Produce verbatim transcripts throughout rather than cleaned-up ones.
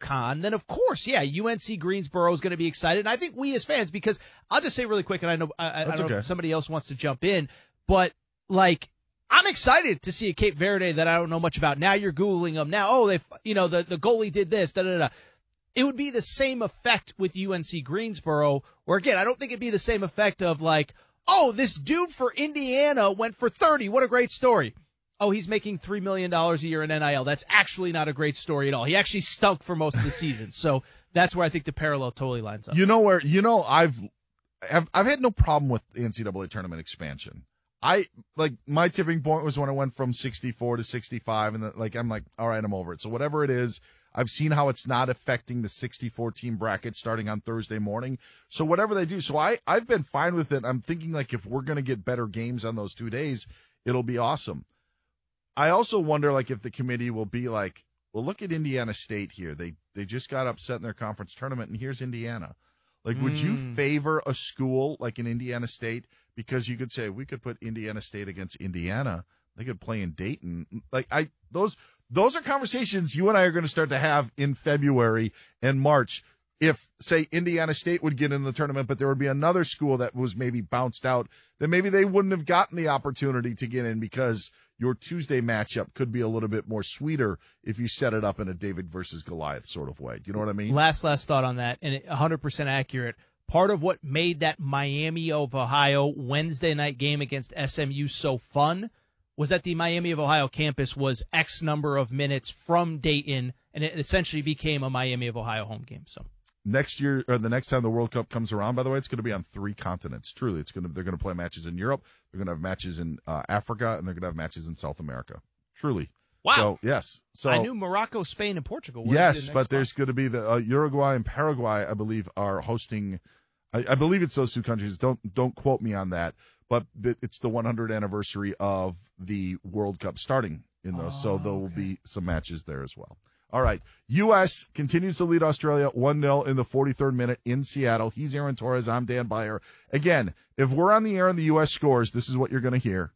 UConn, then of course, yeah, U N C Greensboro is going to be excited. And I think we as fans, because I'll just say really quick, and I know I, I don't okay. know if somebody else wants to jump in, but like I'm excited to see a Cape Verde that I don't know much about. Now you're Googling them. Now, oh, they, you know, the, the goalie did this, da da da. It would be the same effect with U N C Greensboro, where again, I don't think it'd be the same effect of like, oh, this dude for Indiana went for thirty. What a great story. Oh, he's making three million dollars a year in N I L. That's actually not a great story at all. He actually stunk for most of the season. So that's where I think the parallel totally lines up. You know where, you know, I've, I've, I've had no problem with the N C double A tournament expansion. I, like, my tipping point was when it went from sixty-four to sixty-five, and the, like, I'm like, all right, I'm over it. So whatever it is, I've seen how it's not affecting the sixty-four team bracket starting on Thursday morning. So whatever they do, so I, I've been fine with it. I'm thinking, like, if we're going to get better games on those two days, it'll be awesome. I also wonder, like, if the committee will be like, well, look at Indiana State here. They, they just got upset in their conference tournament, and here's Indiana. Like, would mm. you favor a school like an Indiana State? Because you could say, we could put Indiana State against Indiana. They could play in Dayton. Like, I, those, those are conversations you and I are going to start to have in February and March. If, say, Indiana State would get in the tournament, but there would be another school that was maybe bounced out, then maybe they wouldn't have gotten the opportunity to get in, because your Tuesday matchup could be a little bit more sweeter if you set it up in a David versus Goliath sort of way. You know what I mean? Last, last thought on that, and it, one hundred percent accurate. Part of what made that Miami of Ohio Wednesday night game against S M U so fun was that the Miami of Ohio campus was X number of minutes from Dayton, and it essentially became a Miami of Ohio home game. So next year, or the next time the World Cup comes around, by the way, it's going to be on three continents. Truly, it's going to they're going to play matches in Europe, they're going to have matches in uh, Africa, and they're going to have matches in South America. Truly. Wow. So, yes. So I knew Morocco, Spain, and Portugal. Where's yes, the but spot? there's going to be the uh, Uruguay and Paraguay, I believe, are hosting. I, I believe it's those two countries. Don't don't quote me on that. But it's the one hundredth anniversary of the World Cup starting in those, oh, so there will okay. be some matches there as well. All right, U S continues to lead Australia one nil in the forty-third minute in Seattle. He's Aaron Torres. I'm Dan Beyer. Again, if we're on the air and the U S scores, this is what you're going to hear.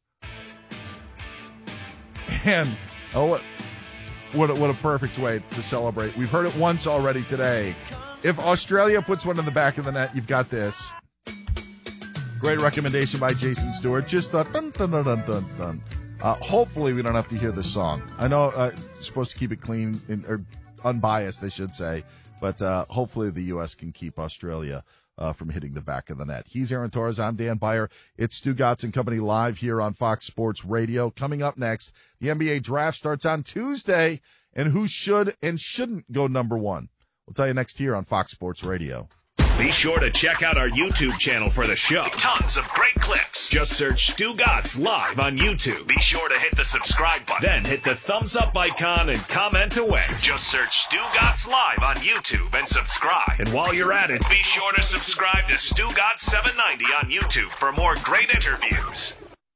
And oh, what, what, a, what a perfect way to celebrate. We've heard it once already today. If Australia puts one in the back of the net, you've got this. Great recommendation by Jason Stewart. Just the dun, dun, dun, dun, dun, dun. Uh, hopefully we don't have to hear this song. I know uh, you're supposed to keep it clean, and, or unbiased, I should say. But uh, hopefully the U S can keep Australia uh, from hitting the back of the net. He's Aaron Torres. I'm Dan Beyer. It's Stu Gatz and Company live here on Fox Sports Radio. Coming up next, the N B A draft starts on Tuesday, and who should and shouldn't go number one. We'll tell you next here on Fox Sports Radio. Be sure to check out our YouTube channel for the show. Tons of great clips. Just search Stu Gatz Live on YouTube. Be sure to hit the subscribe button. Then hit the thumbs up icon and comment away. Just search Stu Gatz Live on YouTube and subscribe. And while you're at it, be sure to subscribe to Stu Gatz seven ninety on YouTube for more great interviews.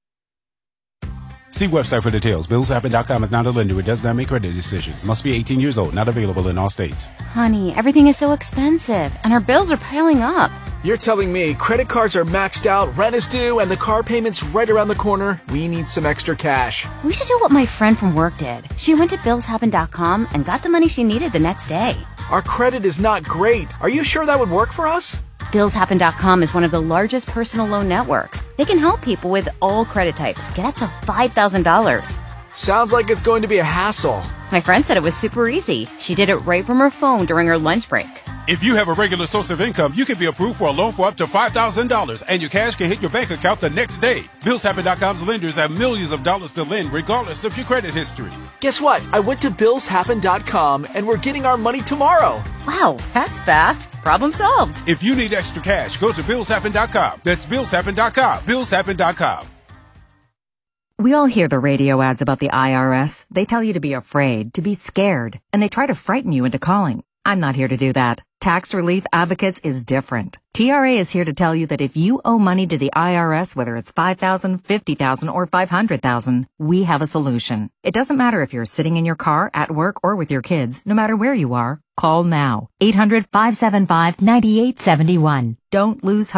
See website for details. Bills Happen dot com is not a lender. It does not make credit decisions. Must be eighteen years old. Not available in all states. Honey, everything is so expensive, and our bills are piling up. You're telling me credit cards are maxed out, rent is due, and the car payment's right around the corner? We need some extra cash. We should do what my friend from work did. She went to Bills Happen dot com and got the money she needed the next day. Our credit is not great. Are you sure that would work for us? Bills Happen dot com is one of the largest personal loan networks. They can help people with all credit types get up to five thousand dollars. Sounds like it's going to be a hassle. My friend said it was super easy. She did it right from her phone during her lunch break. If you have a regular source of income, you can be approved for a loan for up to five thousand dollars, and your cash can hit your bank account the next day. Bills Happen dot com's lenders have millions of dollars to lend regardless of your credit history. Guess what? I went to Bills Happen dot com, and we're getting our money tomorrow. Wow, that's fast. Problem solved. If you need extra cash, go to Bills Happen dot com. That's Bills Happen dot com. Bills Happen dot com. We all hear the radio ads about the I R S. They tell you to be afraid, to be scared, and they try to frighten you into calling. I'm not here to do that. Tax Relief Advocates is different. T R A is here to tell you that if you owe money to the I R S, whether it's five thousand dollars, fifty thousand dollars, or five hundred thousand dollars, we have a solution. It doesn't matter if you're sitting in your car, at work, or with your kids. No matter where you are, call now. eight hundred, five seven five, nine eight seven one. Don't lose hope.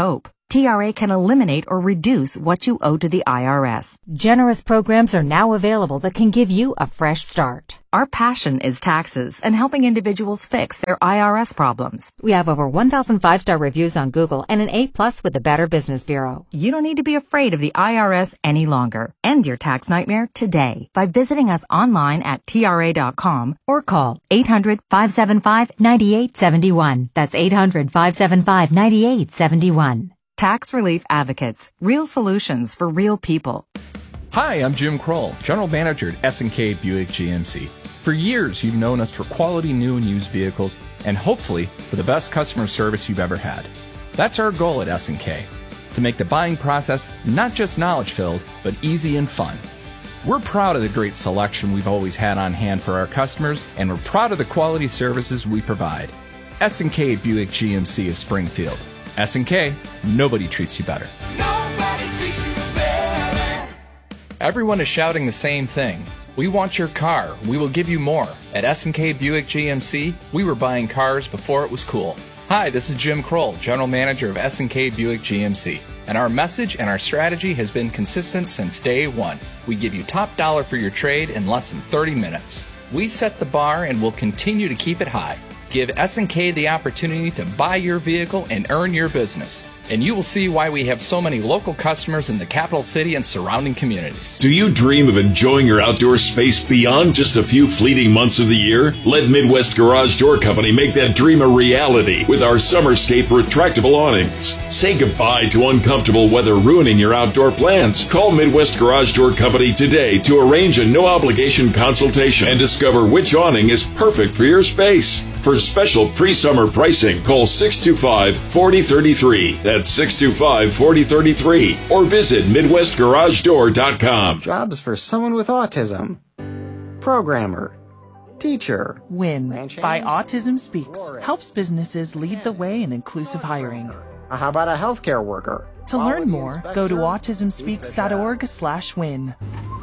T R A can eliminate or reduce what you owe to the I R S. Generous programs are now available that can give you a fresh start. Our passion is taxes and helping individuals fix their I R S problems. We have over one thousand five-star reviews on Google and an A plus with the Better Business Bureau. You don't need to be afraid of the I R S any longer. End your tax nightmare today by visiting us online at T R A dot com or call eight hundred, five seven five, nine eight seven one. That's eight hundred, five seven five, nine eight seven one. Tax Relief Advocates. Real solutions for real people. Hi, I'm Jim Kroll, General Manager at S and K Buick G M C. For years, you've known us for quality new and used vehicles and hopefully for the best customer service you've ever had. That's our goal at S and K, to make the buying process not just knowledge-filled, but easy and fun. We're proud of the great selection we've always had on hand for our customers, and we're proud of the quality services we provide. S and K Buick G M C of Springfield. S and K, nobody treats you better. Nobody treats you better. Everyone is shouting the same thing. We want your car. We will give you more. At S and K Buick G M C, we were buying cars before it was cool. Hi, this is Jim Kroll, General Manager of S and K Buick G M C. And our message and our strategy has been consistent since day one. We give you top dollar for your trade in less than thirty minutes. We set the bar and will continue to keep it high. Give S and K the opportunity to buy your vehicle and earn your business. And you will see why we have so many local customers in the capital city and surrounding communities. Do you dream of enjoying your outdoor space beyond just a few fleeting months of the year? Let Midwest Garage Door Company make that dream a reality with our Summerscape retractable awnings. Say goodbye to uncomfortable weather ruining your outdoor plans. Call Midwest Garage Door Company today to arrange a no-obligation consultation and discover which awning is perfect for your space. For special pre-summer pricing, call six two five, four zero three three. That's six two five, four zero three three. Or visit Midwest Garage Door dot com. Jobs for someone with autism. Programmer. Teacher. WIN by Autism Speaks helps businesses lead the way in inclusive hiring. How about a healthcare worker? To learn more, go to autism speaks dot org slash win.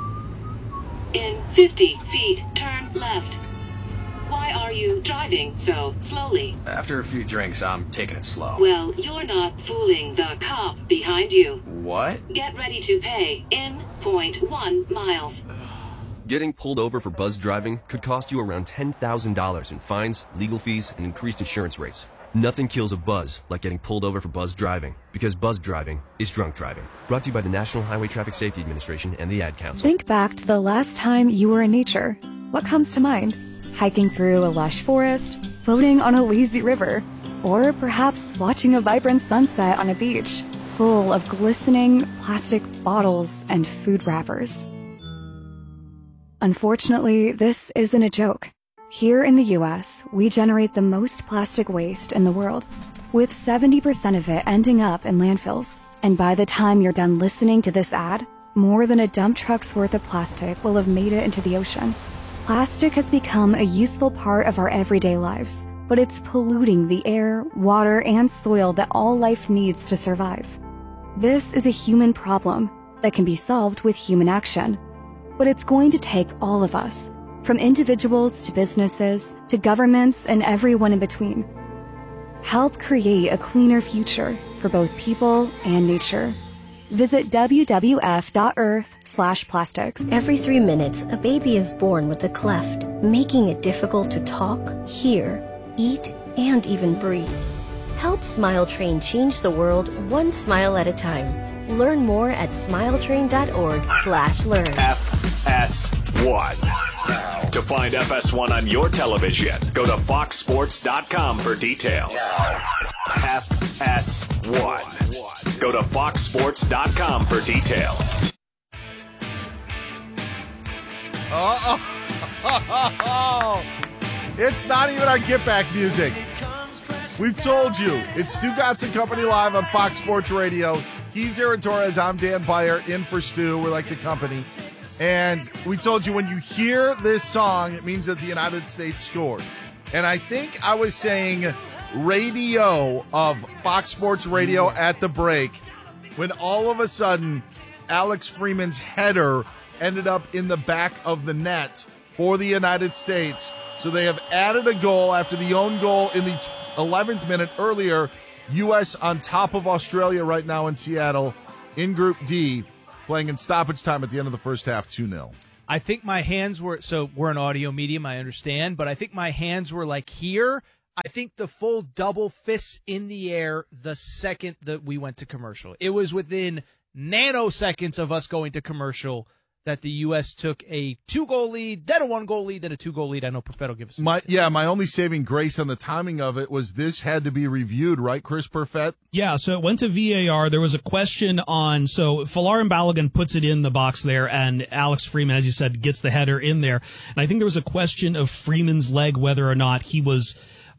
In fifty feet, turn left. Why are you driving so slowly? After a few drinks, I'm taking it slow. Well, you're not fooling the cop behind you. What? Get ready to pay in zero point one miles. Getting pulled over for buzz driving could cost you around ten thousand dollars in fines, legal fees, and increased insurance rates. Nothing kills a buzz like getting pulled over for buzz driving, because buzz driving is drunk driving. Brought to you by the National Highway Traffic Safety Administration and the Ad Council. Think back to the last time you were in nature. What comes to mind? Hiking through a lush forest, floating on a lazy river, or perhaps watching a vibrant sunset on a beach full of glistening plastic bottles and food wrappers. Unfortunately, this isn't a joke. Here in the U S, we generate the most plastic waste in the world, with seventy percent of it ending up in landfills. And by the time you're done listening to this ad, more than a dump truck's worth of plastic will have made it into the ocean. Plastic has become a useful part of our everyday lives, but it's polluting the air, water, and soil that all life needs to survive. This is a human problem that can be solved with human action. But it's going to take all of us, from individuals to businesses, to governments, and everyone in between. Help create a cleaner future for both people and nature. Visit W W F dot earth slash plastics. Every three minutes, a baby is born with a cleft, making it difficult to talk, hear, eat, and even breathe. Help Smile Train change the world one smile at a time. Learn more at smiletrain dot org slash learn. F S one. To find F S one on your television, go to fox sports dot com for details. F S one. Go to fox sports dot com for details. Uh oh. It's not even our get back music. We've told you. It's Stu Gatz and Company live on Fox Sports Radio. He's Aaron Torres. I'm Dan Beyer, in for Stu. We're like the company. And we told you when you hear this song, it means that the United States scored. And I think I was saying radio of Fox Sports Radio at the break when all of a sudden Alex Freeman's header ended up in the back of the net for the United States. So they have added a goal after the own goal in the eleventh minute earlier. U S on top of Australia right now in Seattle in Group D, playing in stoppage time at the end of the first half, two nil. I think my hands were, so we're an audio medium, I understand, but I think my hands were like here. I think the full double fists in the air the second that we went to commercial. It was within nanoseconds of us going to commercial that the U S took a two-goal lead, then a one-goal lead, then a two-goal lead. I know Perfett will give us my Yeah, my only saving grace on the timing of it was this had to be reviewed, right, Chris Perfett? Yeah, so it went to V A R. There was a question on, so Folarin Balogun puts it in the box there, and Alex Freeman, as you said, gets the header in there. And I think there was a question of Freeman's leg, whether or not he was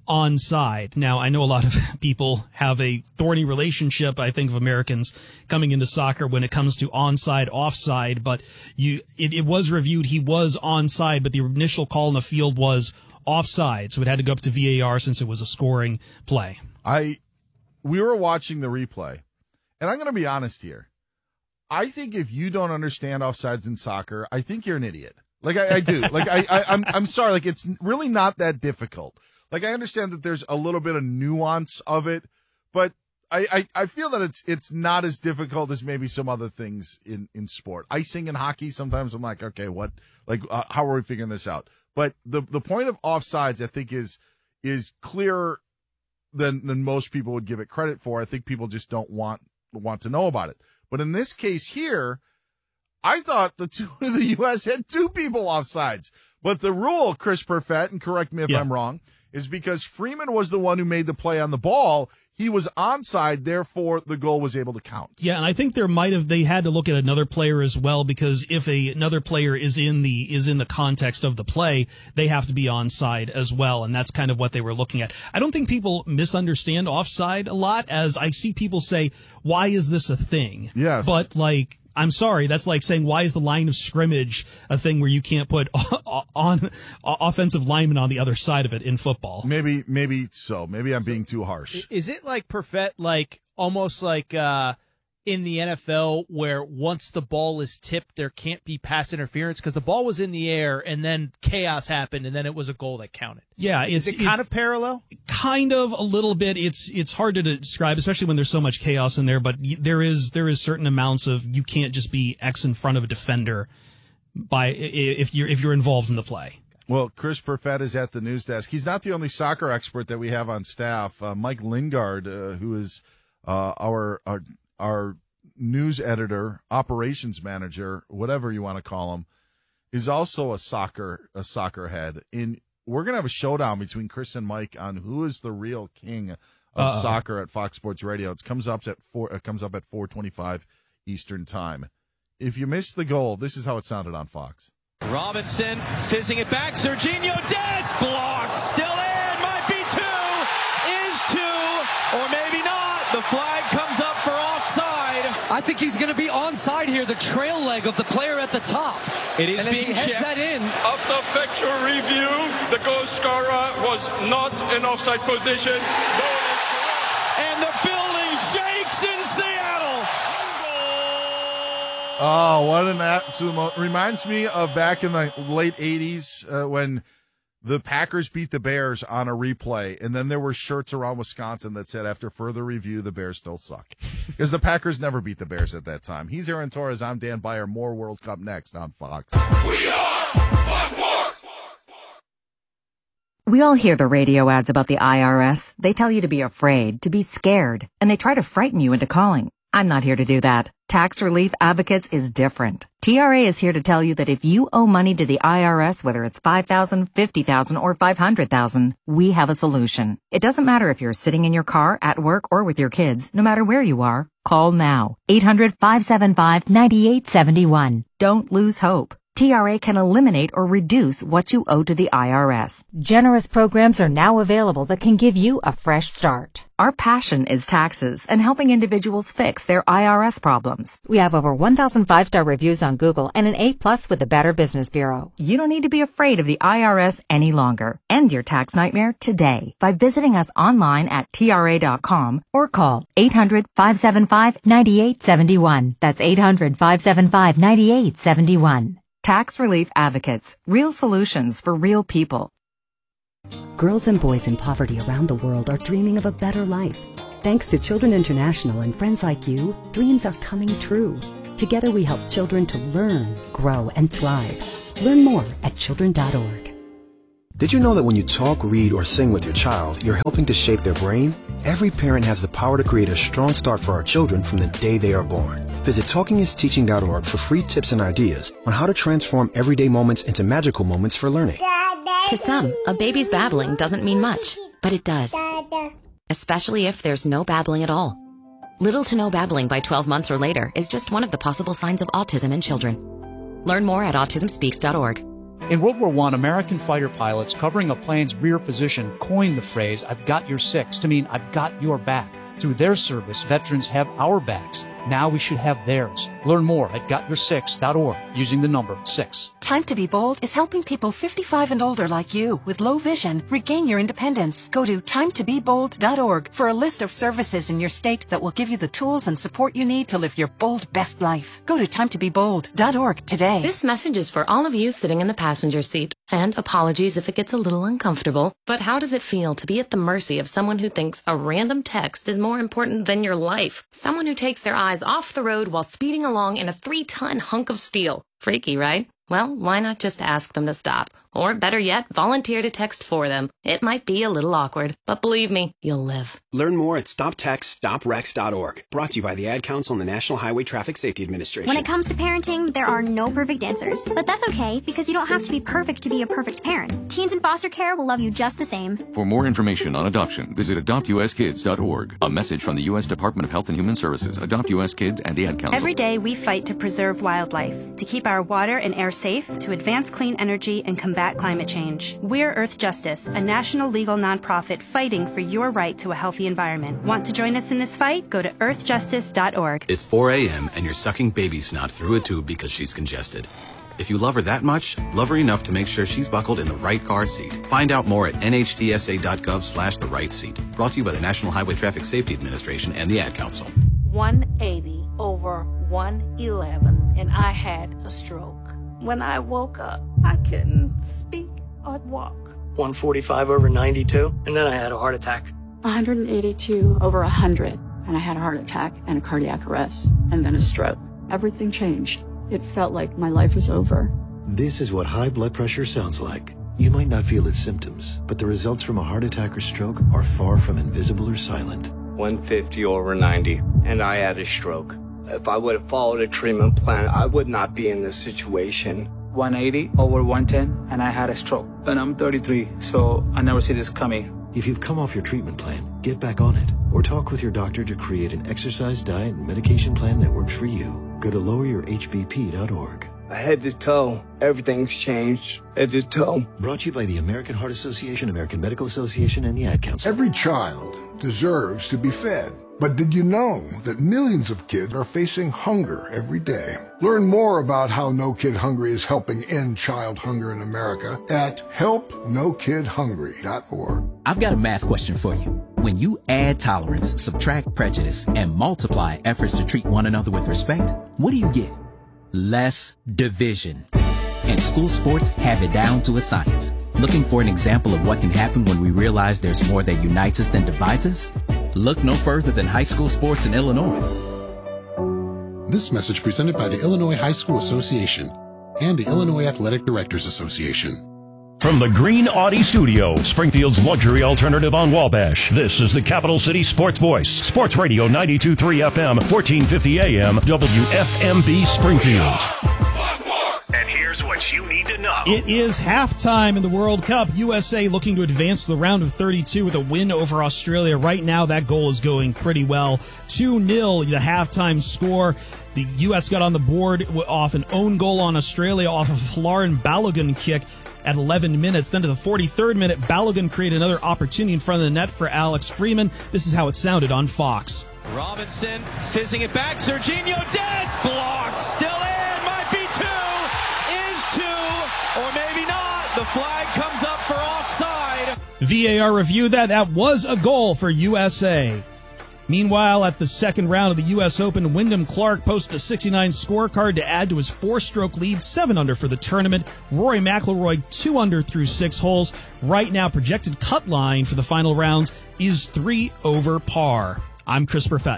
onside. Now, I know a lot of people have a thorny relationship, I think, of Americans coming into soccer when it comes to onside, offside, but you, it, it was reviewed. He was onside, but the initial call in the field was offside. So it had to go up to V A R since it was a scoring play. I, we were watching the replay, and I'm going to be honest here. I think if you don't understand offsides in soccer, I think you're an idiot. Like I, I do. Like I, I, I'm, I'm sorry. Like it's really not that difficult. Like, I understand that there's a little bit of nuance of it, but I, I, I feel that it's it's not as difficult as maybe some other things in, in sport. Icing in hockey, sometimes I'm like, okay, what? Like, uh, how are we figuring this out? But the the point of offsides, I think, is is clearer than than most people would give it credit for. I think people just don't want want to know about it. But in this case here, I thought the two of the U S had two people offsides. But the rule, Chris Perfett, and correct me if yeah. I'm wrong, is because Freeman was the one who made the play on the ball. He was onside, therefore the goal was able to count. Yeah, and I think there might have they had to look at another player as well, because if a another player is in the is in the context of the play, they have to be onside as well, and that's kind of what they were looking at. I don't think people misunderstand offside a lot, as I see people say, "Why is this a thing?" Yes, but like. I'm sorry, that's like saying, why is the line of scrimmage a thing where you can't put on, on offensive linemen on the other side of it in football? Maybe, maybe so. Maybe I'm being too harsh. Is it like Perfett, like almost like uh, in the N F L where once the ball is tipped, there can't be pass interference because the ball was in the air and then chaos happened and then it was a goal that counted? Yeah, it's is it kind it's, of parallel? Kind of a little bit. It's it's hard to describe, especially when there's so much chaos in there. But there is there is certain amounts of you can't just be X in front of a defender by if you're if you're involved in the play. Well, Chris Perfett is at the news desk. He's not the only soccer expert that we have on staff. Uh, Mike Lingard, uh, who is uh, our our our news editor, operations manager, whatever you want to call him, is also a soccer a soccer head. In we're gonna have a showdown between Chris and Mike on who is the real king of uh, soccer at Fox Sports Radio. It comes up at four. It comes up at four twenty-five Eastern Time. If you missed the goal, this is how it sounded on Fox. Robinson fizzing it back. Serginho Dest blocked. Still in. Might be two. Is two. Or maybe not. The flag comes up for offside. I think he's going to be onside here. The trail leg of the player at the top. It is and being as he checked. heads that in. After factual review, the goal scorer was not in offside position. And the building shakes in Seattle. Oh, what an absolute mo- reminds me of back in the late eighties uh, when the Packers beat the Bears on a replay, and then there were shirts around Wisconsin that said, after further review, the Bears still suck. Because the Packers never beat the Bears at that time. He's Aaron Torres. I'm Dan Beyer. More World Cup next on Fox. We are Fox. We all hear the radio ads about the I R S. They tell you to be afraid, to be scared, and they try to frighten you into calling. I'm not here to do that. Tax Relief Advocates is different. T R A is here to tell you that if you owe money to the I R S, whether it's five thousand dollars, fifty thousand dollars, or five hundred thousand dollars, we have a solution. It doesn't matter if you're sitting in your car, at work, or with your kids. No matter where you are, call now. eight hundred, five seven five, nine eight seven one. Don't lose hope. T R A can eliminate or reduce what you owe to the I R S. Generous programs are now available that can give you a fresh start. Our passion is taxes and helping individuals fix their I R S problems. We have over one thousand five-star reviews on Google and an A plus with the Better Business Bureau. You don't need to be afraid of the I R S any longer. End your tax nightmare today by visiting us online at T R A dot com or call eight hundred, five seven five, nine eight seven one. That's eight hundred, five seven five, nine eight seven one. Tax Relief Advocates. Real solutions for real people. Girls and boys in poverty around the world are dreaming of a better life. Thanks to Children International and friends like you, dreams are coming true. Together we help children to learn, grow, and thrive. Learn more at children dot org. Did you know that when you talk, read, or sing with your child, you're helping to shape their brain? Every parent has the power to create a strong start for our children from the day they are born. Visit talking is teaching dot org for free tips and ideas on how to transform everyday moments into magical moments for learning. To some, a baby's babbling doesn't mean much, but it does. Especially if there's no babbling at all. Little to no babbling by twelve months or later is just one of the possible signs of autism in children. Learn more at autism speaks dot org. In World War One, American fighter pilots covering a plane's rear position coined the phrase, "I've got your six," to mean I've got your back. Through their service, veterans have our backs. Now we should have theirs. Learn more at got your six dot org using the number six. Time to be Bold is helping people fifty-five and older like you with low vision regain your independence. Go to time to be bold dot org for a list of services in your state that will give you the tools and support you need to live your bold best life. Go to time to be bold dot org today. This message is for all of you sitting in the passenger seat. And apologies if it gets a little uncomfortable. But how does it feel to be at the mercy of someone who thinks a random text is more important than your life? Someone who takes their eyes off the road while speeding along in a three-ton hunk of steel. Freaky, right? Well, why not just ask them to stop? Or better yet, volunteer to text for them. It might be a little awkward, but believe me, you'll live. Learn more at stop text stop wrecks dot org. Brought to you by the Ad Council and the National Highway Traffic Safety Administration. When it comes to parenting, there are no perfect answers. But that's okay, because you don't have to be perfect to be a perfect parent. Teens in foster care will love you just the same. For more information on adoption, visit adopt u s kids dot org. A message from the U S Department of Health and Human Services, Adopt U S Kids, and the Ad Council. Every day we fight to preserve wildlife, to keep our water and air safe, to advance clean energy, and combat climate change. We're Earth Justice, a national legal nonprofit fighting for your right to a healthy environment. Want to join us in this fight? Go to earth justice dot org. It's four a.m. and you're sucking baby snot through a tube because she's congested. If you love her that much, love her enough to make sure she's buckled in the right car seat. Find out more at N H T S A dot gov slash the right seat. Brought to you by the National Highway Traffic Safety Administration and the Ad Council. one eighty over one eleven, and I had a stroke. When I woke up, I couldn't speak or walk. one forty-five over ninety-two, and then I had a heart attack. one eighty-two over one hundred, and I had a heart attack and a cardiac arrest, and then a stroke. Everything changed. It felt like my life was over. This is what high blood pressure sounds like. You might not feel its symptoms, but the results from a heart attack or stroke are far from invisible or silent. one fifty over ninety, and I had a stroke. If I would have followed a treatment plan, I would not be in this situation. one eighty over one ten, and I had a stroke. And I'm thirty-three, so I never see this coming. If you've come off your treatment plan, get back on it. Or talk with your doctor to create an exercise, diet, and medication plan that works for you. Go to lower your h b p dot org. Head to toe, everything's changed. Head to toe. Brought to you by the American Heart Association, American Medical Association, and the Ad Council. Every child deserves to be fed. But did you know that millions of kids are facing hunger every day? Learn more about how No Kid Hungry is helping end child hunger in America at help no kid hungry dot org. I've got a math question for you. When you add tolerance, subtract prejudice, and multiply efforts to treat one another with respect, what do you get? Less division. And school sports have it down to a science. Looking for an example of what can happen when we realize there's more that unites us than divides us? Look no further than high school sports in Illinois. This message presented by the Illinois High School Association and the Illinois Athletic Directors Association. From the Green Audi Studio, Springfield's luxury alternative on Wabash, this is the Capital City Sports Voice. Sports Radio ninety-two point three F M, fourteen fifty A M, W F M B Springfield. And here's what you need to know. It is halftime in the World Cup. U S A looking to advance to the round of thirty-two with a win over Australia. Right now, that goal is going pretty well. two nil, the halftime score. The U S got on the board off an own goal on Australia off of a Folarin Balogun kick at eleven minutes. Then to the forty-third minute, Balogun created another opportunity in front of the net for Alex Freeman. This is how it sounded on Fox. Robinson fizzing it back. Serginho Dest blocked. Still in. Might be two. Is two. Or maybe not. The flag comes up for offside. V A R reviewed that. That was a goal for U S A. Meanwhile, at the second round of the U S Open, Wyndham Clark posted a sixty-nine scorecard to add to his four-stroke lead, seven under for the tournament. Rory McIlroy, two under through six holes. Right now, projected cut line for the final rounds is three over par. I'm Chris Perfett.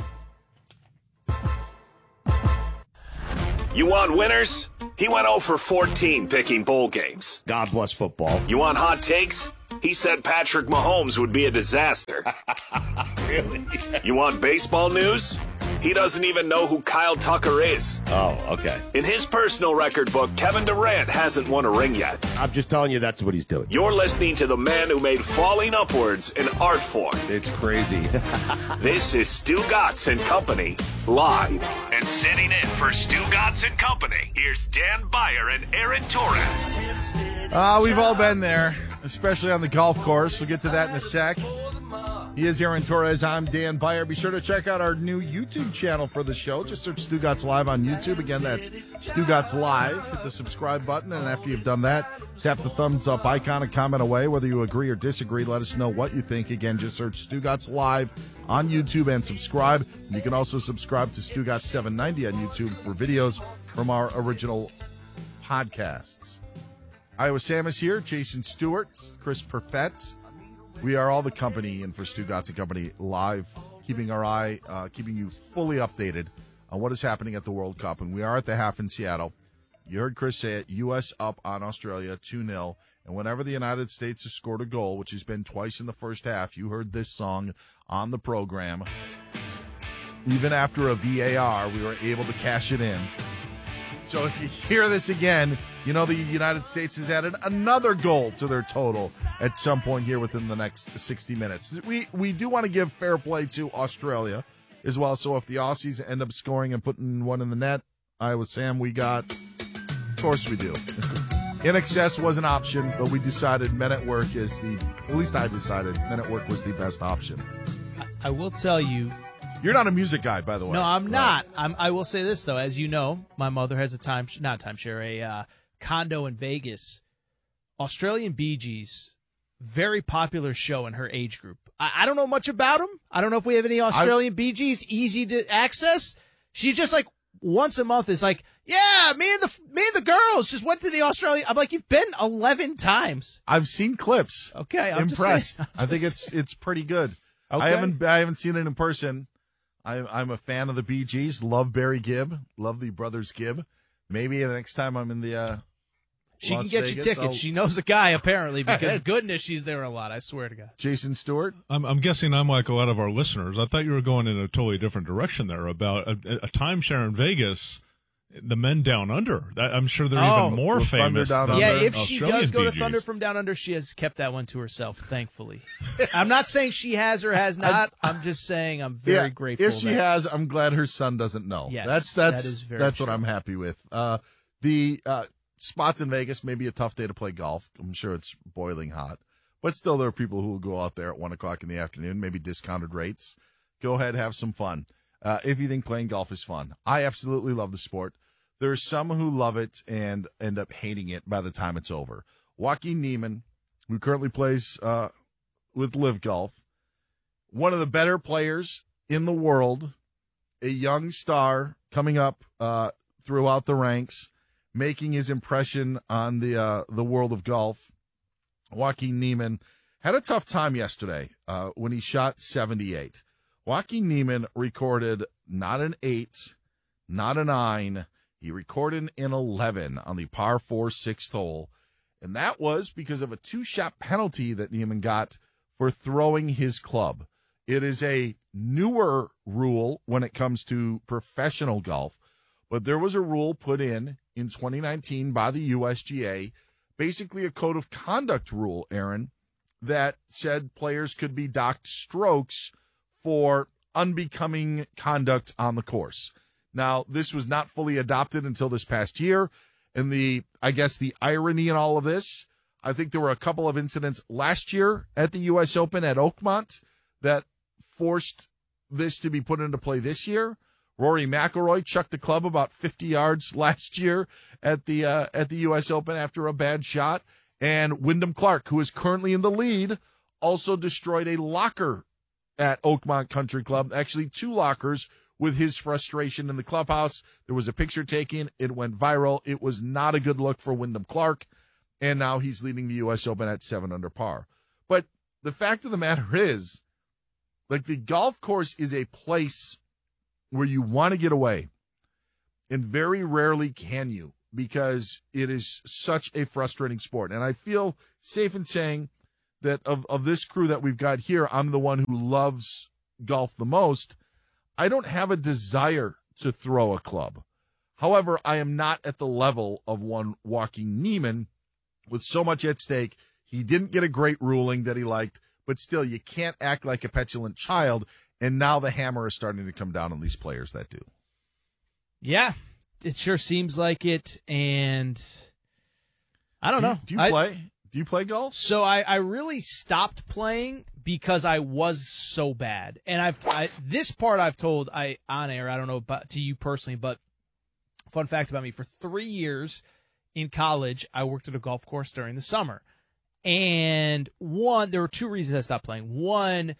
You want winners? He went oh for fourteen picking bowl games. God bless football. You want hot takes? He said Patrick Mahomes would be a disaster. Really? You want baseball news? He doesn't even know who Kyle Tucker is. Oh, okay. In his personal record book, Kevin Durant hasn't won a ring yet. I'm just telling you that's what he's doing. You're listening to the man who made falling upwards an art form. It's crazy. This is Stu Gatz and Company live. And sitting in for Stu Gatz and Company, here's Dan Beyer and Aaron Torres. Uh, we've all been there, especially on the golf course. We'll get to that in a sec. He is Aaron Torres. I'm Dan Beyer. Be sure to check out our new YouTube channel for the show. Just search Stu Gatz Live on YouTube. Again, that's Stu Gatz Live. Hit the subscribe button, and after you've done that, tap the thumbs up icon and comment away. Whether you agree or disagree, let us know what you think. Again, just search Stu Gatz Live on YouTube and subscribe. You can also subscribe to Stu Gatz seven ninety on YouTube for videos from our original podcasts. Iowa Sam is here. Jason Stewart, Chris Perfett. We are all the company in for Stu Gatz and Company live, keeping our eye, uh, keeping you fully updated on what is happening at the World Cup. And we are at the half in Seattle. You heard Chris say it, U S up on Australia two nil. And whenever the United States has scored a goal, which has been twice in the first half, you heard this song on the program. Even after a V A R, we were able to cash it in. So if you hear this again, you know the United States has added another goal to their total at some point here within the next sixty minutes. We we do want to give fair play to Australia as well. So if the Aussies end up scoring and putting one in the net, Iowa Sam, we got, of course we do. In excess was an option, but we decided men at work is the, at least I decided men at work was the best option. I will tell you. You're not a music guy, by the way. No, I'm right. not. I'm, I will say this, though. As you know, my mother has a time, not timeshare, a uh, condo in Vegas. Australian Bee Gees, very popular show in her age group. I, I don't know much about them. I don't know if we have any Australian I, Bee Gees easy to access. She just like once a month is like, yeah, me and the me and the girls just went to the Australian. I'm like, you've been eleven times. I've seen clips. Okay, I'm impressed. Just I think it's it's pretty good. Okay. I haven't I haven't seen it in person. I, I'm a fan of the Bee Gees. Love Barry Gibb. Love the brothers Gibb. Maybe the next time I'm in the uh, She Las can get Vegas, you tickets. I'll... She knows a guy, apparently, because goodness, she's there a lot. I swear to God. Jason Stewart? I'm, I'm guessing I might go out of our listeners. I thought you were going in a totally different direction there about a, a timeshare in Vegas. The men down under. I'm sure they're oh, even more famous. Down than yeah, if she Australian does go Bee to Gees. Thunder from Down Under, she has kept that one to herself, thankfully. I'm not saying she has or has not. I'm just saying I'm very yeah, grateful. If she that... has, I'm glad her son doesn't know. Yes, that's that's that is very that's true. what I'm happy with. Uh, the uh, spots in Vegas may be a tough day to play golf. I'm sure it's boiling hot, but still there are people who will go out there at one o'clock in the afternoon, maybe discounted rates. Go ahead, have some fun. Uh, if you think playing golf is fun, I absolutely love the sport. There are some who love it and end up hating it by the time it's over. Joaquin Niemann, who currently plays uh, with Live Golf, one of the better players in the world, a young star coming up uh, throughout the ranks, making his impression on the uh, the world of golf. Joaquin Niemann had a tough time yesterday uh, when he shot seventy-eight. Joaquin Niemann recorded not an eight, not a nine. He recorded an eleven on the par four sixth hole, and that was because of a two-shot penalty that Niemann got for throwing his club. It is a newer rule when it comes to professional golf, but there was a rule put in in twenty nineteen by the U S G A, basically a code of conduct rule, Aaron, that said players could be docked strokes for unbecoming conduct on the course. Now, this was not fully adopted until this past year, and the, I guess, the irony in all of this, I think there were a couple of incidents last year at the U S Open at Oakmont that forced this to be put into play this year. Rory McIlroy chucked the club about fifty yards last year at the uh, at the U S Open after a bad shot, and Wyndham Clark, who is currently in the lead, also destroyed a locker at Oakmont Country Club, actually two lockers, with his frustration in the clubhouse. There was a picture taken. It went viral. It was not a good look for Wyndham Clark, and now he's leading the U S Open at seven under par. But the fact of the matter is, Like, the golf course is a place where you want to get away, and very rarely can you, because it is such a frustrating sport. And I feel safe in saying that of, of this crew that we've got here, I'm the one who loves golf the most. I don't have a desire to throw a club. However, I am not at the level of one Joaquin Niemann with so much at stake. He didn't get a great ruling that he liked, but still, you can't act like a petulant child, and now the hammer is starting to come down on these players that do. Yeah, it sure seems like it, and I don't do you, know. Do you I, play? Do you play golf? So I, I really stopped playing because I was so bad, and I've I, this part I've told I on air. I don't know about to you personally, but fun fact about me: for three years in college, I worked at a golf course during the summer. And one, there were two reasons I stopped playing. One,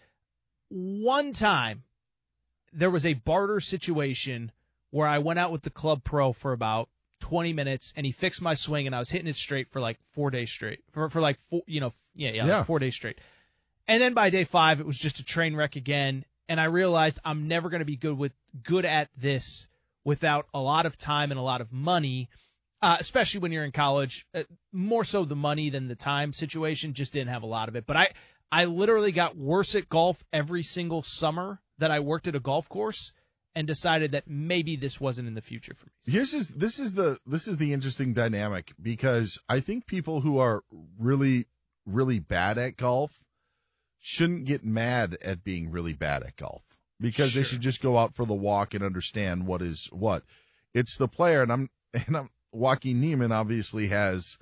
one time there was a barter situation where I went out with the club pro for about twenty minutes, and he fixed my swing, and I was hitting it straight for like four days straight. For for like four, you know, yeah, yeah, Yeah. Like four days straight. And then by day five, it was just a train wreck again, and I realized I'm never going to be good with good at this without a lot of time and a lot of money. Uh, especially when you're in college, uh, more so the money than the time situation, just didn't have a lot of it. But I, I literally got worse at golf every single summer that I worked at a golf course, and decided that maybe this wasn't in the future for me. Here's is this is the this is the interesting dynamic, because I think people who are really really bad at golf shouldn't get mad at being really bad at golf, because Sure. they should just go out for the walk and understand what is what. It's the player, and I'm and I'm Joaquin Niemann obviously has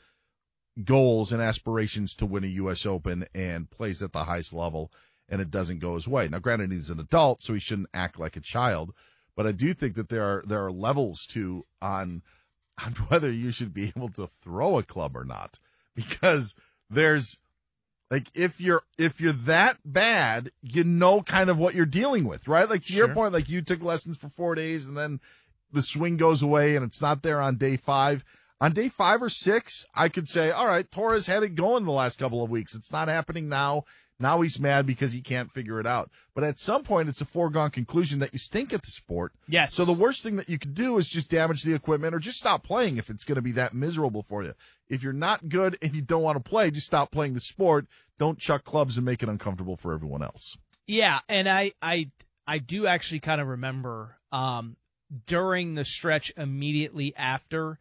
goals and aspirations to win a U S Open and plays at the highest level, and it doesn't go his way. Now, granted, he's an adult, so he shouldn't act like a child, but I do think that there are there are levels to on on whether you should be able to throw a club or not, because there's like if you're if you're that bad, you know kind of what you're dealing with, right? Like to your Sure. point, like you took lessons for four days and then the swing goes away and it's not there on day five. On day five or six, I could say, all right, Torres had it going the last couple of weeks. It's not happening now. Now he's mad because he can't figure it out. But at some point, it's a foregone conclusion that you stink at the sport. Yes. So the worst thing that you could do is just damage the equipment or just stop playing if it's going to be that miserable for you. If you're not good and you don't want to play, just stop playing the sport. Don't chuck clubs and make it uncomfortable for everyone else. Yeah, and I I I do actually kind of remember um, during the stretch immediately after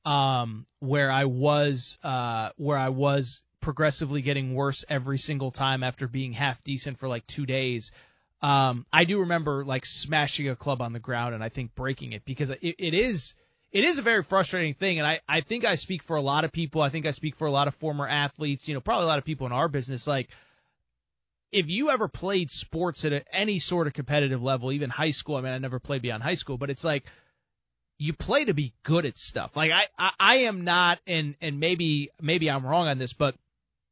um, where I was uh, where I was progressively getting worse every single time after being half decent for like two days. Um, I do remember like smashing a club on the ground and I think breaking it, because it, it is it is a very frustrating thing. And I, I think I speak for a lot of people. I think I speak for a lot of former athletes, you know, probably a lot of people in our business. Like, if you ever played sports at a, any sort of competitive level, even high school, I mean, I never played beyond high school, but it's like you play to be good at stuff. Like I, I, I am not, and, and maybe, maybe I'm wrong on this, but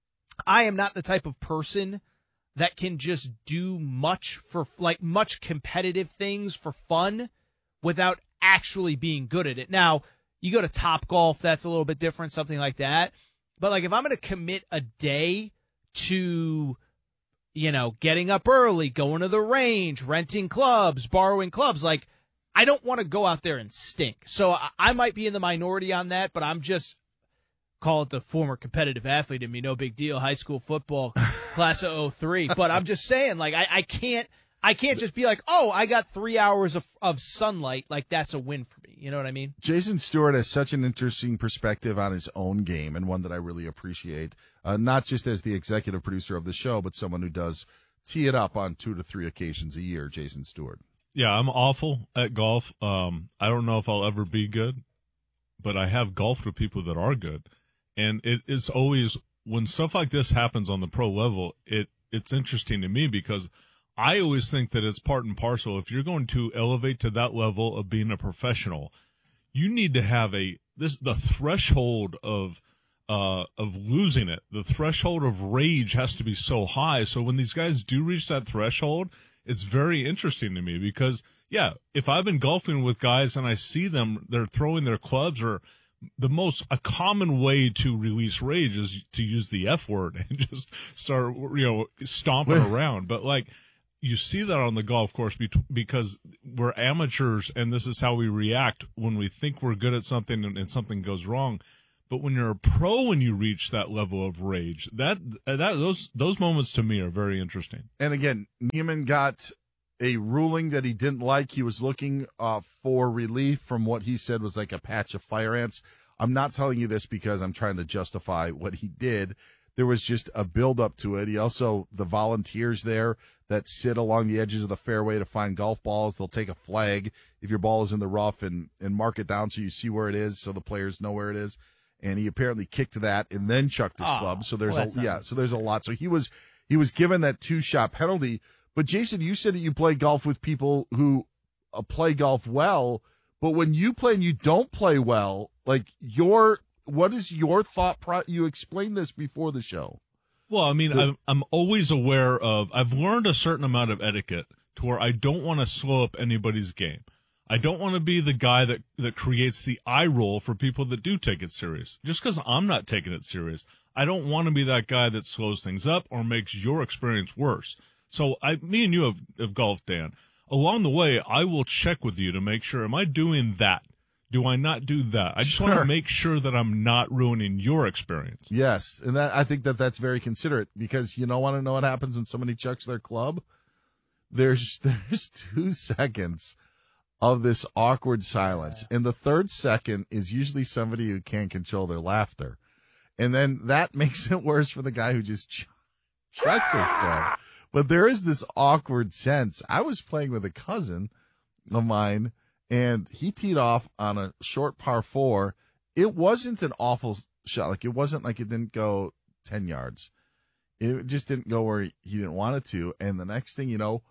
I am not the type of person that can just do much for like much competitive things for fun without actually being good at it. Now, you go to Top Golf, that's a little bit different, something like that. But like if I'm going to commit a day to, you know, getting up early, going to the range, renting clubs, borrowing clubs, like I don't want to go out there and stink. So I, I might be in the minority on that, but I'm just, call it the former competitive athlete in me, no big deal, high school football, class of oh three. But I'm just saying, like, I, I can't I can't just be like, oh, I got three hours of, of sunlight. Like, that's a win for me. You know what I mean? Jason Stewart has such an interesting perspective on his own game, and one that I really appreciate, uh, not just as the executive producer of the show, but someone who does tee it up on two to three occasions a year, Jason Stewart. Yeah, I'm awful at golf. Um, I don't know if I'll ever be good, but I have golfed with people that are good. And it is always, when stuff like this happens on the pro level, it it's interesting to me because I always think that it's part and parcel. If you're going to elevate to that level of being a professional, you need to have a this the threshold of uh of losing it. The threshold of rage has to be so high. So when these guys do reach that threshold, it's very interesting to me because yeah, if I've been golfing with guys and I see them, they're throwing their clubs, or the most a common way to release rage is to use the F word and just start, you know, stomping around. But like, you see that on the golf course because we're amateurs and this is how we react when we think we're good at something and, and something goes wrong. But when you're a pro and you reach that level of rage, that that those those moments to me are very interesting. And again, Niemann got a ruling that he didn't like. He was looking uh, for relief from what he said was like a patch of fire ants. I'm not telling you this because I'm trying to justify what he did. There was just a build-up to it. He also, the volunteers there that sit along the edges of the fairway to find golf balls, they'll take a flag if your ball is in the rough and, and mark it down so you see where it is so the players know where it is. And he apparently kicked that and then chucked his oh, club. So there's well, a yeah, so there's a lot. So he was he was given that two-shot penalty. But Jason, you said that you play golf with people who uh, play golf well, but when you play and you don't play well, like your what is your thought pro- you explained this before the show. Well, I mean, the- I'm, I'm always aware of, I've learned a certain amount of etiquette to where I don't want to slow up anybody's game. I don't want to be the guy that, that creates the eye roll for people that do take it serious. Just because I'm not taking it serious, I don't want to be that guy that slows things up or makes your experience worse. So I, me and you have, have golfed, Dan. Along the way, I will check with you to make sure, am I doing that? Do I not do that? I just Sure. want to make sure that I'm not ruining your experience. Yes, and that I think that that's very considerate because you don't want to know what happens when somebody chucks their club. There's there's two seconds of this awkward silence, and the third second is usually somebody who can't control their laughter, and then that makes it worse for the guy who just ch- chucked his club. But there is this awkward sense. I was playing with a cousin of mine. And he teed off on a short par four. It wasn't an awful shot. Like, it wasn't like it didn't go ten yards. It just didn't go where he, he didn't want it to. And the next thing you know,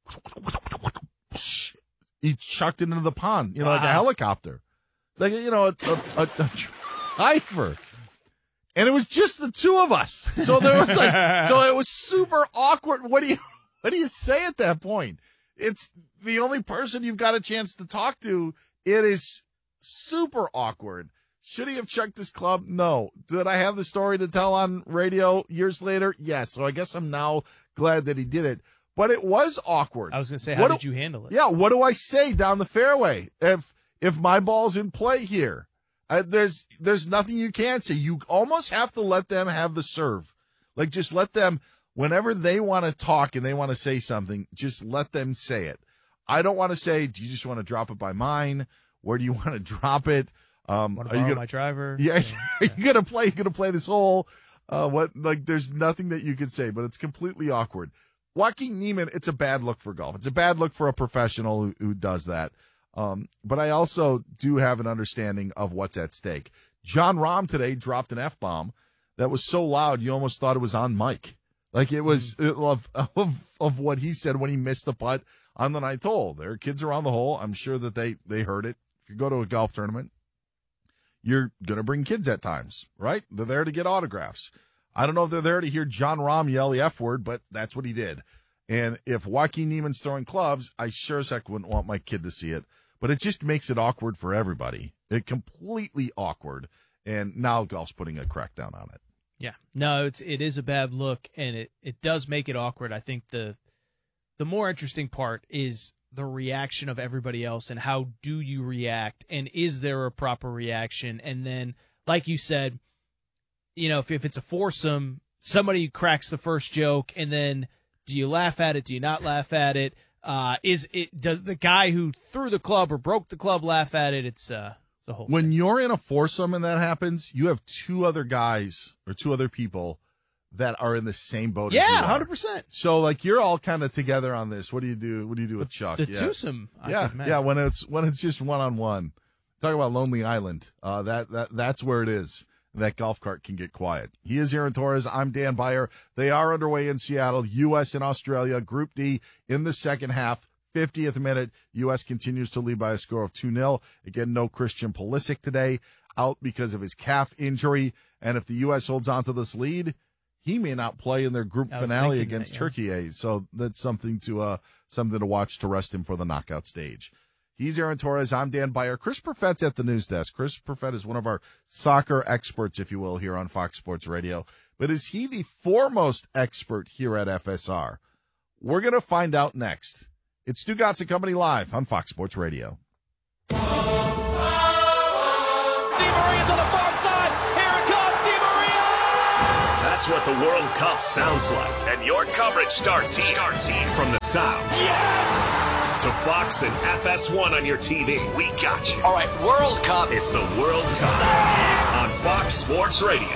he chucked it into the pond, you know, wow. like a helicopter. Like, you know, a, a, a, a driver. And it was just the two of us. So there was like, so it was super awkward. What do you, what do you say at that point? It's the only person you've got a chance to talk to. It is super awkward. Should he have chucked his club? No. Did I have the story to tell on radio years later? Yes. So I guess I'm now glad that he did it. But it was awkward. I was going to say, how what did do, you handle it? Yeah, what do I say down the fairway if if my ball's in play here? I, there's there's nothing you can say. You almost have to let them have the serve. Like, just let them. Whenever they want to talk and they want to say something, just let them say it. I don't want to say, do you just want to drop it by mine? Where do you want to drop it? Um, want are to you borrow gonna, my driver? Yeah, yeah. Are you going to play? You're going to play this hole? Uh, what? Like, there's nothing that you could say, but it's completely awkward. Joaquin Niemann, it's a bad look for golf. It's a bad look for a professional who, who does that. Um, but I also do have an understanding of what's at stake. Jon Rahm today dropped an F-bomb that was so loud you almost thought it was on mic. Like, it was of, of of what he said when he missed the putt on the ninth hole. There are kids around the hole. I'm sure that they, they heard it. If you go to a golf tournament, you're going to bring kids at times, right? They're there to get autographs. I don't know if they're there to hear Jon Rahm yell the F word, but that's what he did. And if Joaquin Niemann's throwing clubs, I sure as heck wouldn't want my kid to see it. But it just makes it awkward for everybody. It completely awkward. And now golf's putting a crackdown on it. Yeah, no, it's it is a bad look, and it, it does make it awkward. I think the the more interesting part is the reaction of everybody else, and how do you react, and is there a proper reaction? And then, like you said, you know, if if it's a foursome, somebody cracks the first joke, and then do you laugh at it? Do you not laugh at it? Uh, is it does the guy who threw the club or broke the club laugh at it? It's uh. Whole when thing. You're in a foursome and that happens, you have two other guys or two other people that are in the same boat. Yeah, as you one are. hundred percent. So like you're all kind of together on this. What do you do? What do you do with Chuck? The yeah. twosome. I Yeah, could yeah. When it's when it's just one on one. Talk about Lonely Island. Uh, that that that's where it is. That golf cart can get quiet. He is Aaron Torres. I'm Dan Beyer. They are underway in Seattle. U S and Australia. Group D in the second half. fiftieth minute, U S continues to lead by a score of two nil. Again, no Christian Pulisic today, out because of his calf injury. And if the U S holds on to this lead, he may not play in their group finale against that, yeah. Turkey. So that's something to uh something to watch to rest him for the knockout stage. He's Aaron Torres. I'm Dan Beyer. Chris Perfett's at the news desk. Chris Perfett is one of our soccer experts, if you will, here on Fox Sports Radio. But is he the foremost expert here at F S R? We're going to find out next. It's Stu Gatz and Company live on Fox Sports Radio. Di Maria's on the far side. Here it comes, Di Maria! That's what the World Cup sounds like. And your coverage starts here. Starts here. From the sounds. Yes! To Fox and F S one on your T V. We got you. All right, World Cup. It's the World Cup on Fox Sports Radio.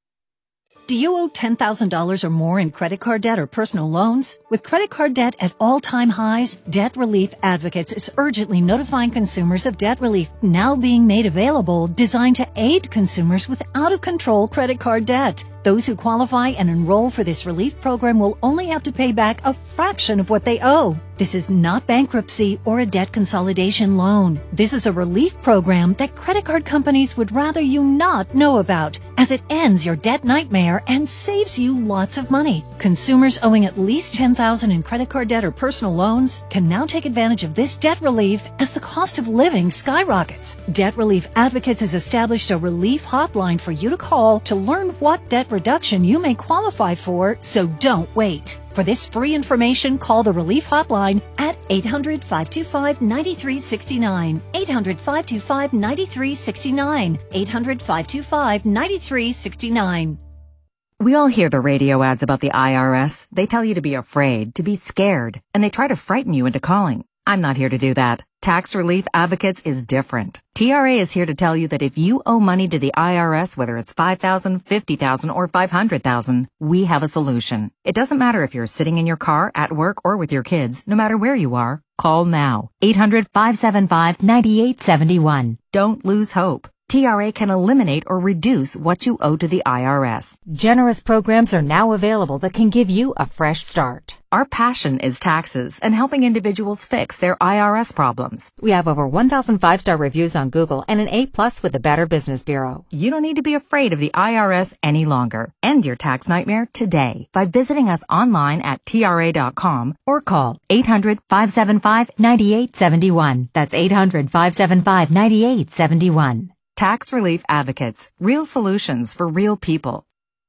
Do you owe ten thousand dollars or more in credit card debt or personal loans? With credit card debt at all-time highs, Debt Relief Advocates is urgently notifying consumers of debt relief now being made available, designed to aid consumers with out-of-control credit card debt. Those who qualify and enroll for this relief program will only have to pay back a fraction of what they owe. This is not bankruptcy or a debt consolidation loan. This is a relief program that credit card companies would rather you not know about, as it ends your debt nightmare and saves you lots of money. Consumers owing at least ten thousand dollars in credit card debt or personal loans can now take advantage of this debt relief as the cost of living skyrockets. Debt Relief Advocates has established a relief hotline for you to call to learn what debt reduction you may qualify for, so don't wait. For this free information, call the Relief Hotline at eight hundred, five two five, nine three six nine, eight hundred, five two five, nine three six nine, eight hundred, five two five, nine three six nine. We all hear the radio ads about the I R S. They tell you to be afraid, to be scared, and they try to frighten you into calling. I'm not here to do that. Tax Relief Advocates is different. T R A is here to tell you that if you owe money to the I R S, whether it's five thousand dollars, fifty thousand dollars, or five hundred thousand dollars, we have a solution. It doesn't matter if you're sitting in your car, at work, or with your kids. No matter where you are, call now. eight hundred, five seven five, nine eight seven one. Don't lose hope. T R A can eliminate or reduce what you owe to the I R S. Generous programs are now available that can give you a fresh start. Our passion is taxes and helping individuals fix their I R S problems. We have over one thousand five-star reviews on Google and an A plus with the Better Business Bureau. You don't need to be afraid of the I R S any longer. End your tax nightmare today by visiting us online at T R A dot com or call eight hundred, five seven five, nine eight seven one. That's eight hundred, five seven five, nine eight seven one. Tax Relief Advocates. Real solutions for real people.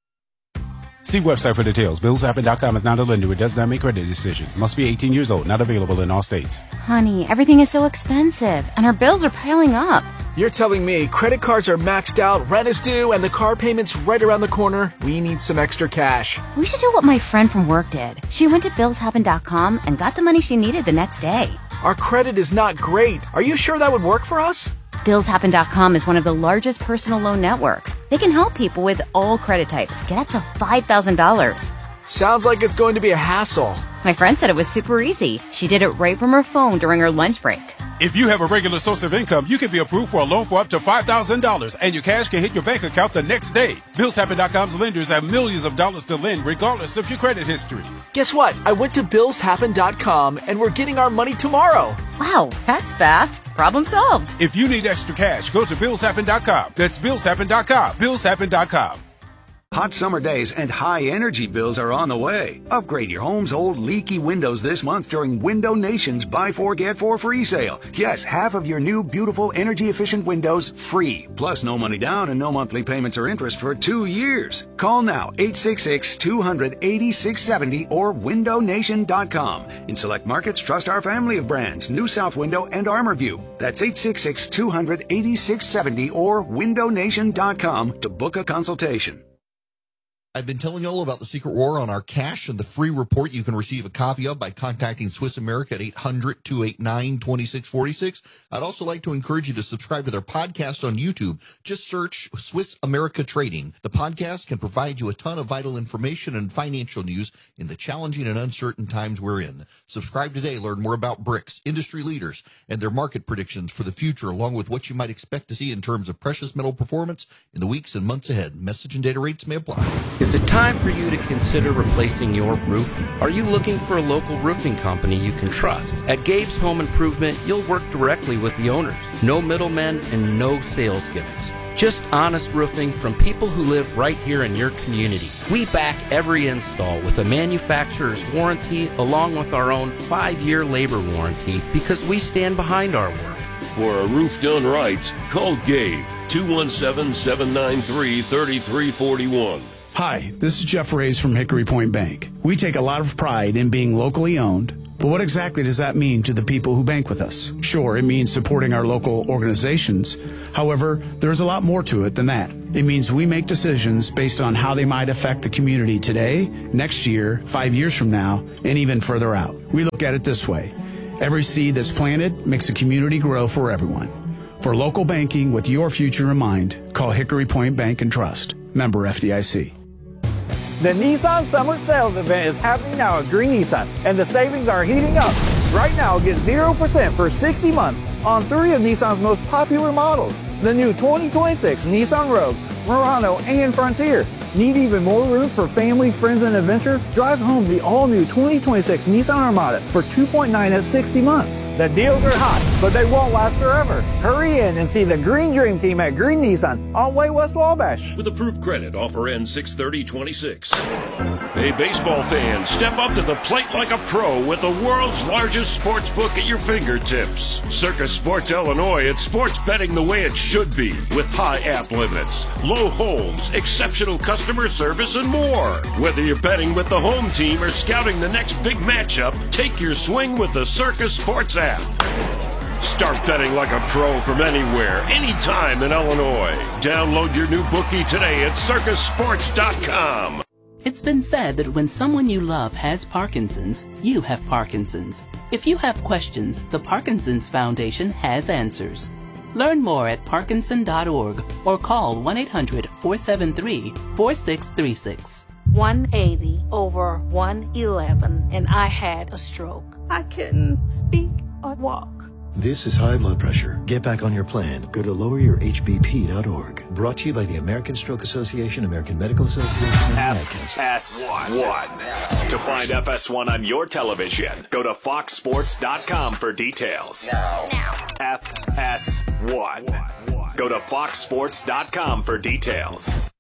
See website for details. Bills Happen dot com is not a lender. It does not make credit decisions. Must be eighteen years old. Not available in all states. Honey, everything is so expensive, and our bills are piling up. You're telling me credit cards are maxed out, rent is due, and the car payment's right around the corner? We need some extra cash. We should do what my friend from work did. She went to Bills Happen dot com and got the money she needed the next day. Our credit is not great. Are you sure that would work for us? Bills Happen dot com is one of the largest personal loan networks. They can help people with all credit types get up to five thousand dollars. Sounds like it's going to be a hassle. My friend said it was super easy. She did it right from her phone during her lunch break. If you have a regular source of income, you can be approved for a loan for up to five thousand dollars, and your cash can hit your bank account the next day. Bills Happen dot com's lenders have millions of dollars to lend, regardless of your credit history. Guess what? I went to Bills Happen dot com, and we're getting our money tomorrow. Wow, that's fast. Problem solved. If you need extra cash, go to Bills Happen dot com. That's Bills Happen dot com. Bills Happen dot com. Hot summer days and high energy bills are on the way. Upgrade your home's old leaky windows this month during Window Nation's Buy Four Get Four free sale. Yes, half of your new beautiful energy efficient windows free. Plus no money down and no monthly payments or interest for two years. Call now eight six six, two hundred, eighty-six seventy or window nation dot com. In select markets, trust our family of brands, New South Window and ArmorView. That's eight six six, two hundred, eighty-six seventy or window nation dot com to book a consultation. I've been telling you all about the secret war on our cash and the free report you can receive a copy of by contacting Swiss America at eight hundred, two eight nine, two six four six. I'd also like to encourage you to subscribe to their podcast on YouTube. Just search Swiss America Trading. The podcast can provide you a ton of vital information and financial news in the challenging and uncertain times we're in. Subscribe today. Learn more about BRICS, industry leaders, and their market predictions for the future, along with what you might expect to see in terms of precious metal performance in the weeks and months ahead. Message and data rates may apply. Is it time for you to consider replacing your roof? Are you looking for a local roofing company you can trust? At Gabe's Home Improvement, you'll work directly with the owners. No middlemen and no sales gimmicks. Just honest roofing from people who live right here in your community. We back every install with a manufacturer's warranty along with our own five-year labor warranty because we stand behind our work. For a roof done right, call Gabe, two one seven, seven nine three, three three four one. Hi, this is Jeff Reyes from Hickory Point Bank. We take a lot of pride in being locally owned, but what exactly does that mean to the people who bank with us? Sure, it means supporting our local organizations. However, there's a lot more to it than that. It means we make decisions based on how they might affect the community today, next year, five years from now, and even further out. We look at it this way. Every seed that's planted makes a community grow for everyone. For local banking with your future in mind, call Hickory Point Bank and Trust. Member F D I C. The Nissan Summer Sales Event is happening now at Green Nissan, and the savings are heating up. Right now, get zero percent for sixty months on three of Nissan's most popular models. The new twenty twenty-six Nissan Rogue, Murano, and Frontier. Need even more room for family, friends, and adventure? Drive home the all-new twenty twenty-six Nissan Armada for two point nine at sixty months. The deals are hot, but they won't last forever. Hurry in and see the Green Dream Team at Green Nissan on Way West Wabash. With approved credit, offer ends six thirty twenty-six. Hey, baseball fans, step up to the plate like a pro with the world's largest sports book at your fingertips. Circus Sports Illinois, it's sports betting the way it should be, with high app limits, low holds, exceptional customer service, and more. Whether you're betting with the home team or scouting the next big matchup, take your swing with the Circus Sports app. Start betting like a pro from anywhere, anytime in Illinois. Download your new bookie today at circus sports dot com. It's been said that when someone you love has Parkinson's, you have Parkinson's. If you have questions, the Parkinson's Foundation has answers. Learn more at parkinson dot org or call one eight hundred four seven three four six three six. one eighty over one eleven, and I had a stroke. I couldn't speak or walk. This is high blood pressure. Get back on your plan. Go to lower your H B P dot org. Brought to you by the American Stroke Association, American Medical Association, and F S one. To find F S one on your television, go to fox sports dot com for details. Now. F S one. Go to fox sports dot com for details.